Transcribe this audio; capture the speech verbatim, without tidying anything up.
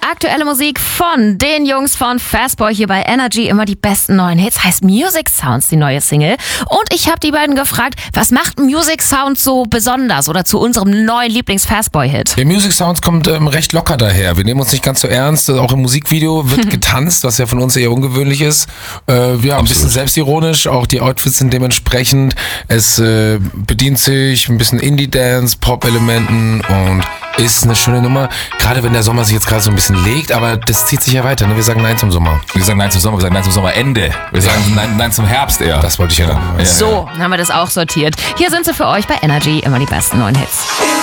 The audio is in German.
Aktuelle Musik von den Jungs von Fastboy hier bei Energy. Immer die besten neuen Hits. Heißt Music Sounds, die neue Single. Und ich habe die beiden gefragt, was macht Music Sounds so besonders oder zu unserem neuen Lieblings-Fastboy-Hit? Der Music Sounds kommt ähm, recht locker daher. Wir nehmen uns nicht ganz so ernst. Auch im Musikvideo wird getanzt, was ja von uns eher ungewöhnlich ist. Äh, ja, ein bisschen selbstironisch. Auch die Outfits sind dementsprechend. Es äh, bedient sich ein bisschen Indie-Dance, Pop-Elementen und ist eine schöne Nummer. Gerade wenn der Sommer sich jetzt gerade so ein bisschen legt, aber das zieht sich ja weiter. Ne? Wir sagen Nein zum Sommer. Wir sagen Nein zum Sommer, wir sagen Nein zum Sommerende. Wir sagen ja. Nein, Nein zum Herbst eher. Das wollte ich ja dann. So, haben wir das auch sortiert. Hier sind sie für euch bei Energy. Immer die besten neuen Hits.